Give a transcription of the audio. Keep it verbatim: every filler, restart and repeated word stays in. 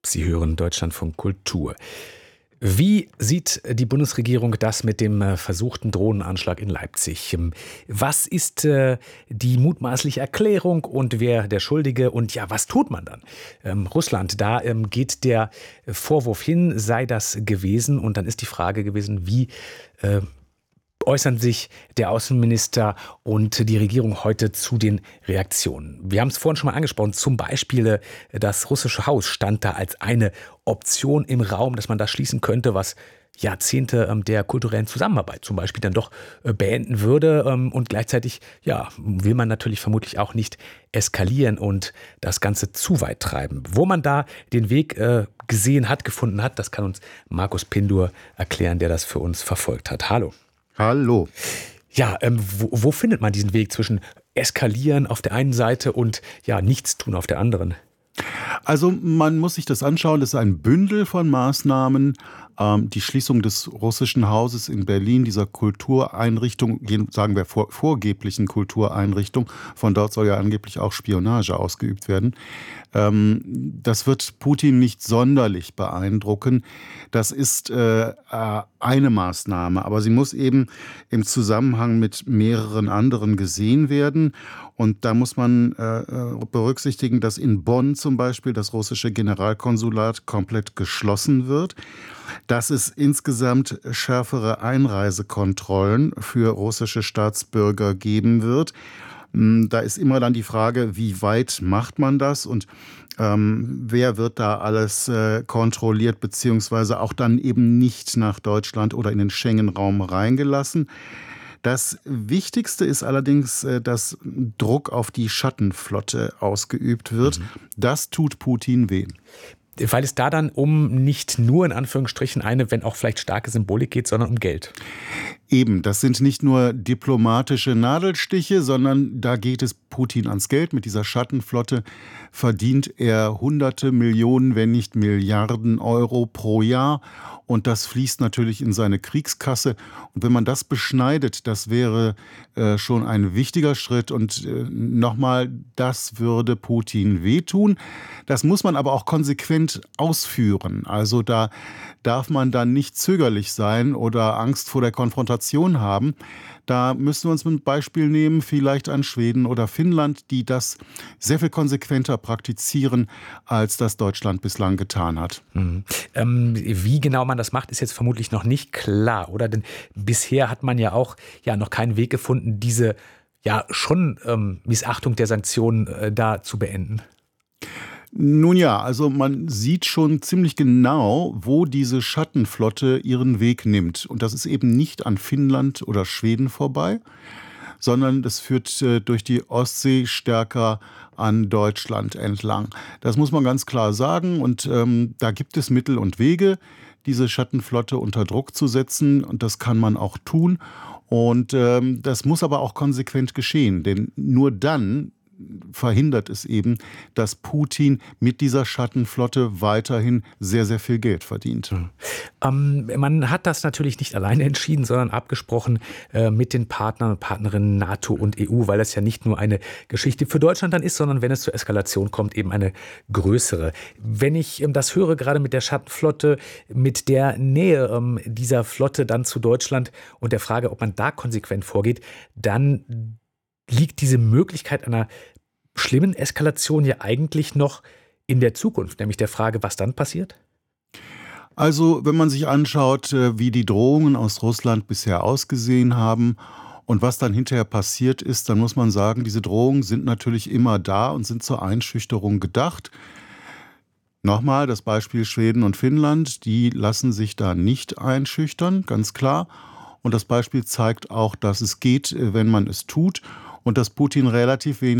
Sie hören Deutschlandfunk Kultur. Wie sieht die Bundesregierung das mit dem versuchten Drohnenanschlag in Leipzig? Was ist äh, die mutmaßliche Erklärung und wer der Schuldige? Und ja, was tut man dann? Ähm, Russland, da ähm, geht der Vorwurf hin, sei das gewesen. Und dann ist die Frage gewesen, wie äh, äußern sich der Außenminister und die Regierung heute zu den Reaktionen. Wir haben es vorhin schon mal angesprochen, zum Beispiel das russische Haus stand da als eine Option im Raum, dass man das schließen könnte, was Jahrzehnte der kulturellen Zusammenarbeit zum Beispiel dann doch beenden würde. Und gleichzeitig ja, will man natürlich vermutlich auch nicht eskalieren und das Ganze zu weit treiben. Wo man da den Weg gesehen hat, gefunden hat, das kann uns Markus Pindur erklären, der das für uns verfolgt hat. Hallo. Hallo. Ja, ähm, wo, wo findet man diesen Weg zwischen Eskalieren auf der einen Seite und ja, Nichtstun auf der anderen? Also man muss sich das anschauen, das ist ein Bündel von Maßnahmen. Ähm, die Schließung des russischen Hauses in Berlin, dieser Kultureinrichtung, sagen wir vor, vorgeblichen Kultureinrichtung, von dort soll ja angeblich auch Spionage ausgeübt werden. Ähm, das wird Putin nicht sonderlich beeindrucken. Das ist äh, eine Maßnahme, aber sie muss eben im Zusammenhang mit mehreren anderen gesehen werden. Und da muss man äh, berücksichtigen, dass in Bonn zum Beispiel das russische Generalkonsulat komplett geschlossen wird, dass es insgesamt schärfere Einreisekontrollen für russische Staatsbürger geben wird. Da ist immer dann die Frage, wie weit macht man das und ähm, wer wird da alles äh, kontrolliert, beziehungsweise auch dann eben nicht nach Deutschland oder in den Schengen-Raum reingelassen. Das Wichtigste ist allerdings, dass Druck auf die Schattenflotte ausgeübt wird. Mhm. Das tut Putin weh. Weil es da dann um nicht nur in Anführungsstrichen eine, wenn auch vielleicht starke Symbolik geht, sondern um Geld. Eben, das sind nicht nur diplomatische Nadelstiche, sondern da geht es Putin ans Geld. Mit dieser Schattenflotte verdient er hunderte Millionen, wenn nicht Milliarden Euro pro Jahr. Und das fließt natürlich in seine Kriegskasse. Und wenn man das beschneidet, das wäre äh, schon ein wichtiger Schritt. Und äh, nochmal, das würde Putin wehtun. Das muss man aber auch konsequent ausführen. Also da darf man dann nicht zögerlich sein oder Angst vor der Konfrontation haben. Da müssen wir uns ein Beispiel nehmen, vielleicht an Schweden oder Finnland, die das sehr viel konsequenter praktizieren, als das Deutschland bislang getan hat. Mhm. Ähm, wie genau man das macht, ist jetzt vermutlich noch nicht klar, oder? Denn bisher hat man ja auch ja noch keinen Weg gefunden, diese ja schon ähm, Missachtung der Sanktionen äh, da zu beenden. Nun ja, also man sieht schon ziemlich genau, wo diese Schattenflotte ihren Weg nimmt. Und das ist eben nicht an Finnland oder Schweden vorbei, sondern das führt äh, durch die Ostsee stärker an Deutschland entlang. Das muss man ganz klar sagen. Und ähm, da gibt es Mittel und Wege, diese Schattenflotte unter Druck zu setzen. Und das kann man auch tun. Und ähm, das muss aber auch konsequent geschehen. Denn nur dann verhindert es eben, dass Putin mit dieser Schattenflotte weiterhin sehr, sehr viel Geld verdient. Ähm, man hat das natürlich nicht alleine entschieden, sondern abgesprochen äh, mit den Partnern und Partnerinnen NATO und E U, weil das ja nicht nur eine Geschichte für Deutschland dann ist, sondern wenn es zur Eskalation kommt, eben eine größere. Wenn ich ähm, das höre, gerade mit der Schattenflotte, mit der Nähe ähm, dieser Flotte dann zu Deutschland und der Frage, ob man da konsequent vorgeht, dann liegt diese Möglichkeit einer schlimmen Eskalation ja eigentlich noch in der Zukunft, nämlich der Frage, was dann passiert? Also, wenn man sich anschaut, wie die Drohungen aus Russland bisher ausgesehen haben und was dann hinterher passiert ist, dann muss man sagen, diese Drohungen sind natürlich immer da und sind zur Einschüchterung gedacht. Nochmal das Beispiel Schweden und Finnland, die lassen sich da nicht einschüchtern, ganz klar. Und das Beispiel zeigt auch, dass es geht, wenn man es tut und dass Putin relativ wenig